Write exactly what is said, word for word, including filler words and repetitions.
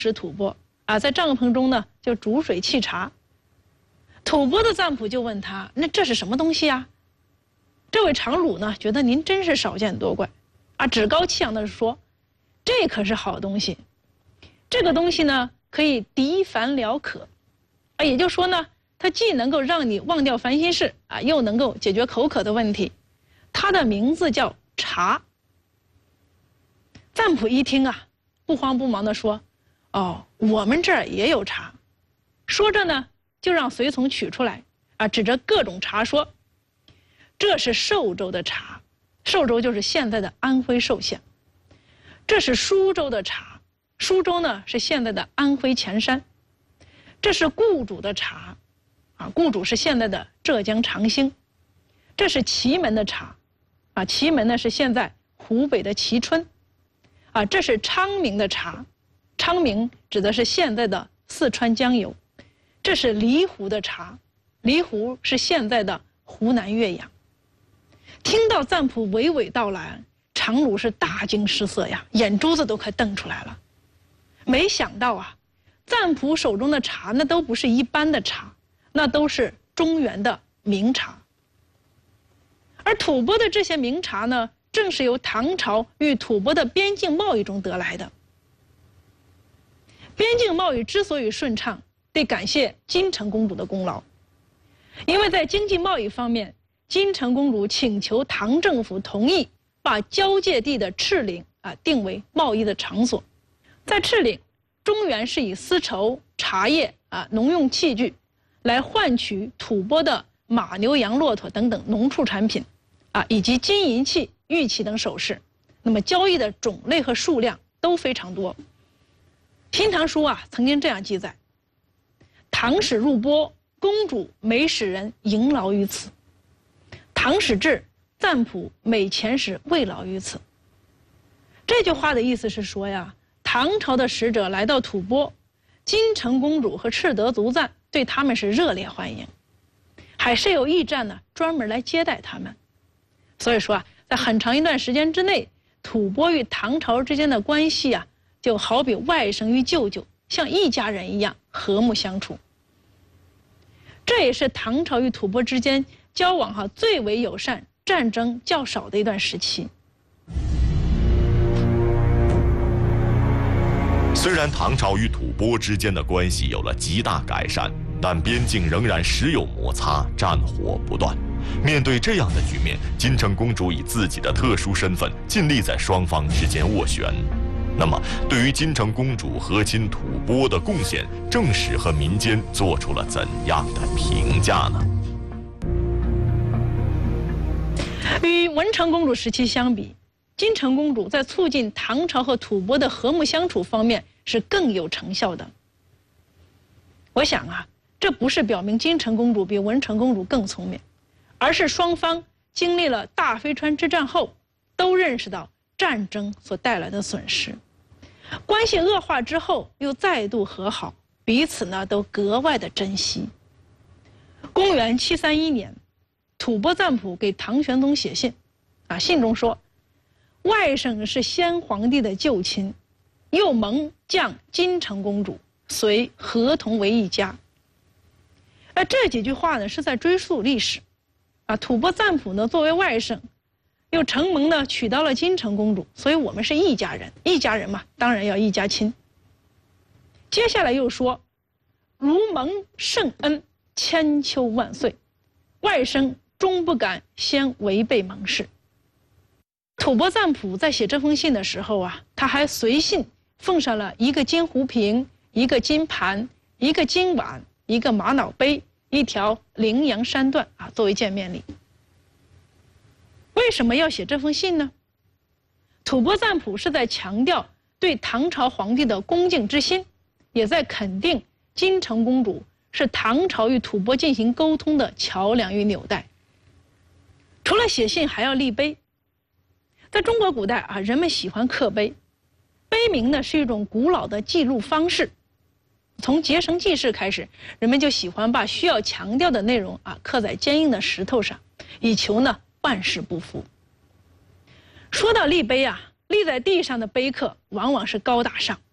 使吐蕃啊，在帐篷中呢就煮水沏茶。吐蕃的赞普就问他：“那这是什么东西呀？”这位长鲁呢，觉得您真是少见多怪，啊，趾高气扬地说：“这可是好东西，这个东西呢可以涤烦疗渴，啊，也就是说呢，它既能够让你忘掉烦心事啊，又能够解决口渴的问题。它的名字叫茶。”赞普一听啊，不慌不忙地说：“哦，我们这儿也有茶。”说着呢，就让随从取出来，啊，指着各种茶说：“这是寿州的茶，寿州就是现在的安徽寿县。这是舒州的茶，舒州呢是现在的安徽潜山。这是顾主的茶，啊，顾主是现在的浙江长兴。这是祁门的茶，啊，祁门呢是现在湖北的蕲春。啊，这是昌明的茶，昌明指的是现在的四川江油。这是黎湖的茶，黎湖是现在的湖南岳阳。”听到赞普娓娓道来，长鲁是大惊失色呀，眼珠子都快瞪出来了。没想到啊，赞普手中的茶那都不是一般的茶，那都是中原的名茶。而吐蕃的这些名茶呢，正是由唐朝与吐蕃的边境贸易中得来的。边境贸易之所以顺畅，得感谢金城公主的功劳。因为在经济贸易方面，金城公主请求唐政府同意把交界地的赤岭啊定为贸易的场所。在赤岭，中原是以丝绸、茶叶啊、农用器具来换取吐蕃的马、牛、羊、骆驼等等农畜产品，啊，以及金银器、玉器等首饰。那么交易的种类和数量都非常多。《新唐书》啊曾经这样记载：唐使入蕃，公主每使人迎劳于此；唐使至，赞普每遣使慰劳于此。这句话的意思是说呀，唐朝的使者来到吐蕃，金城公主和赤德族赞对他们是热烈欢迎，还设有驿站呢，专门来接待他们。所以说啊，在很长一段时间之内，吐蕃与唐朝之间的关系啊，就好比外甥与舅舅，像一家人一样和睦相处。这也是唐朝与吐蕃之间交往哈最为友善、战争较少的一段时期。 虽然唐朝与吐蕃之间的关系有了极大改善，但边境仍然时有摩擦，战火不断。面对这样的局面，金城公主以自己的特殊身份，尽力在双方之间斡旋。那么，对于金城公主和亲吐蕃的贡献，正史和民间做出了怎样的评价呢？ 与文成公主时期相比，金城公主在促进唐朝和吐蕃的和睦相处方面是更有成效的。我想啊，这不是表明金城公主比文成公主更聪明，而是双方经历了大飞川之战后，都认识到战争所带来的损失，关系恶化之后又再度和好，彼此呢都格外的珍惜。公元七三一年，吐蕃赞普给唐玄宗写信，啊，信中说，外甥是先皇帝的旧亲，又蒙降金城公主，遂合同为一家。而这几句话呢是在追溯历史，啊，吐蕃赞普呢作为外甥，又承蒙呢娶到了金城公主，所以我们是一家人，一家人嘛，当然要一家亲。接下来又说，如蒙圣恩，千秋万岁，外甥终不敢先违背盟誓。吐蕃赞普在写这封信的时候啊，他还随信奉上了一个金壶瓶、一个金盘、一个金碗、一个玛瑙杯、一条羚羊山缎啊，作为见面礼。为什么要写这封信呢？吐蕃赞普是在强调对唐朝皇帝的恭敬之心，也在肯定金城公主是唐朝与吐蕃进行沟通的桥梁与纽带。除了写信，还要立碑。在中国古代啊，人们喜欢刻碑，碑铭呢是一种古老的记录方式。从结绳记事开始，人们就喜欢把需要强调的内容啊刻在坚硬的石头上，以求呢万世不复。说到立碑啊，立在地上的碑刻往往是高大上，